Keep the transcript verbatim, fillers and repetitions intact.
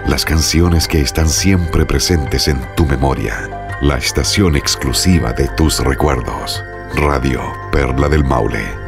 Las canciones que están siempre presentes en tu memoria. La estación exclusiva de tus recuerdos. Radio Perla del Maule.